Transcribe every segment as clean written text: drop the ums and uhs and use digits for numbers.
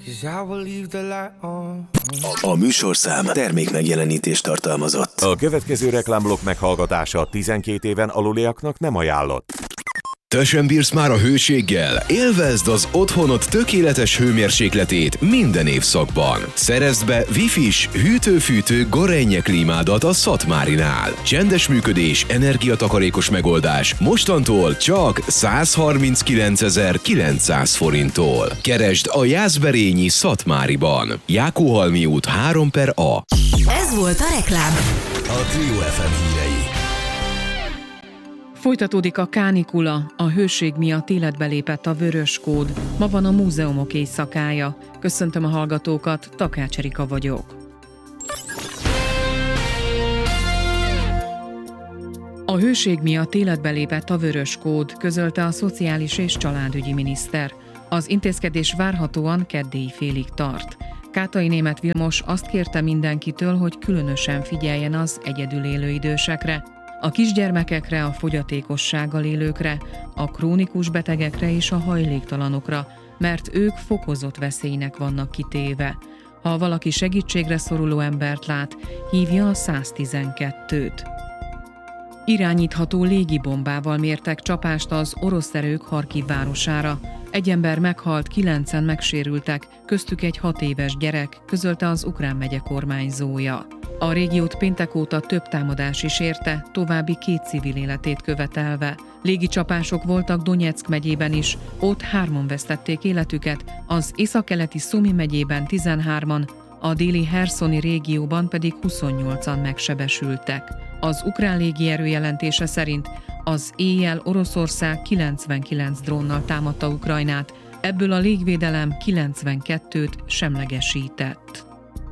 A műsorszám termékmegjelenítést tartalmazott. A következő reklámblokk meghallgatása 12 éven aluliaknak nem ajánlott. Te sem bírsz már a hőséggel? Élvezd az otthonod tökéletes hőmérsékletét minden évszakban. Szerezd be Wi-Fi-s, hűtő-fűtő Gorenje klímádat a Szatmárinál. Csendes működés, energiatakarékos megoldás. Mostantól csak 139.900 forinttól. Keresd a Jászberényi Szatmáriban. Jákóhalmi út 3/A. Ez volt a reklám. A Trio FM hírei. Folytatódik a kánikula, a hőség miatt életbe lépett a vörös kód. Ma van a múzeumok éjszakája. Köszöntöm a hallgatókat, Takács Erika vagyok. A hőség miatt életbe lépett a vörös kód, közölte a Szociális és Családügyi miniszter. Az intézkedés várhatóan keddéi félig tart. Kátai Németh Vilmos azt kérte mindenkitől, hogy különösen figyeljen az egyedül élő idősekre, a kisgyermekekre, a fogyatékossággal élőkre, a krónikus betegekre és a hajléktalanokra, mert ők fokozott veszélynek vannak kitéve. Ha valaki segítségre szoruló embert lát, hívja a 112-t. Irányítható légibombával mértek csapást az orosz erők Harkiv városára. Egy ember meghalt, 9-en megsérültek, köztük egy 6 éves gyerek, közölte az ukrán megye kormányzója. A régiót péntek óta több támadás is érte, további 2 civil életét követelve. Légicsapások voltak Donyeck megyében is, ott 3-an vesztették életüket, az északkeleti Szumi megyében 13-an, a déli Herszoni régióban pedig 28-an megsebesültek. Az ukrán légierő jelentése szerint az éjjel Oroszország 99 drónnal támadta Ukrajnát, ebből a légvédelem 92-t semlegesített.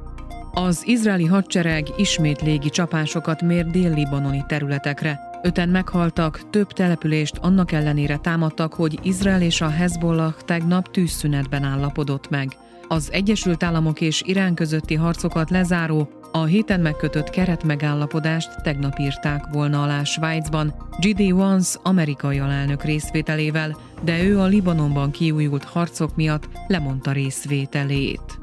Az izraeli hadsereg ismét légi csapásokat mér dél-libanoni területekre. 5-en meghaltak, több települést annak ellenére támadtak, hogy Izrael és a Hezbollah tegnap tűzszünetben állapodott meg. Az Egyesült Államok és Irán közötti harcokat lezáró, a héten megkötött keretmegállapodást tegnap írták volna alá Svájcban J.D. Vance amerikai alelnök részvételével, de ő a Libanonban kiújult harcok miatt lemondta részvételét.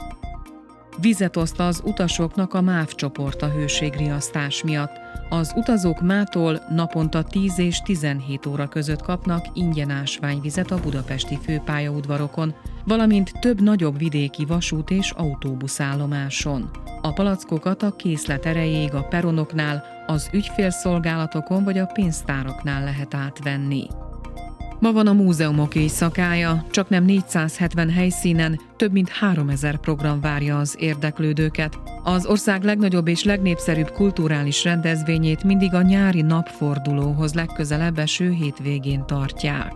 Vizet oszt az utasoknak a MÁV csoport a hőségriasztás miatt. Az utazók mától naponta 10 és 17 óra között kapnak ingyen ásványvizet a budapesti főpályaudvarokon, valamint több nagyobb vidéki vasút és autóbuszállomáson. A palackokat a készlet erejéig a peronoknál, az ügyfélszolgálatokon vagy a pénztáraknál lehet átvenni. Ma van a múzeumok éjszakája, csaknem 470 helyszínen több mint 3000 program várja az érdeklődőket. Az ország legnagyobb és legnépszerűbb kulturális rendezvényét mindig a nyári napfordulóhoz legközelebb eső hétvégén tartják.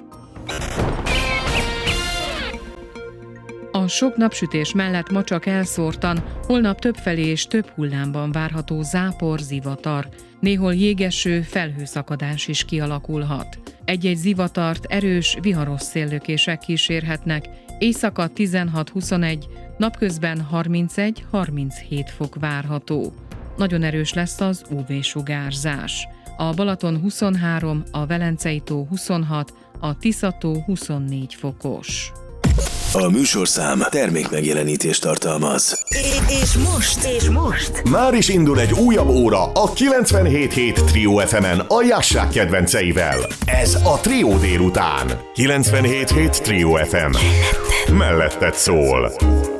A sok napsütés mellett ma csak elszórtan, holnap többfelé és több hullámban várható zápor, zivatar. Néhol jégeső, felhőszakadás is kialakulhat. Egy-egy zivatart erős, viharos széllökések kísérhetnek, éjszaka 16-21, napközben 31-37 fok várható. Nagyon erős lesz az UV-sugárzás. A Balaton 23, a Velencei-tó 26, a Tisza-tó 24 fokos. A műsorszám termékmegjelenítést tartalmaz. És most? Már is indul egy újabb óra a 97.7 Trio FM-en a Jassák kedvenceivel. Ez a Trio délután. 97.7 Trio FM. Melletted szól.